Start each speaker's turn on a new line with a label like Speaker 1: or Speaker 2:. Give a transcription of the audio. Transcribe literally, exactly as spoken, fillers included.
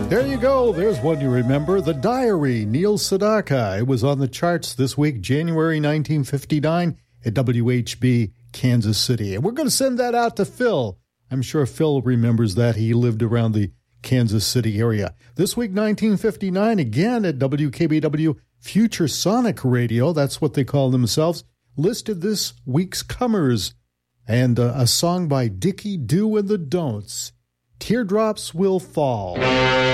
Speaker 1: There you go. There's one you remember. The Diary, Neil Sedaka. It was on the charts this week, January nineteen fifty-nine, at W H B, Kansas City. And we're going to send that out to Phil. I'm sure Phil remembers that. He lived around the Kansas City area. This week, nineteen fifty-nine, again at W K B W Future Sonic Radio. That's what they call themselves. Listed this week's comers. And uh, a song by Dickie Do and the Don'ts. Teardrops Will Fall.